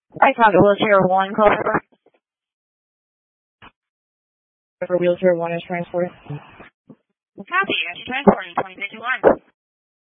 I found a wheelchair 1 call over. For wheelchair 1 is transport. Copy, as you transport in 2051.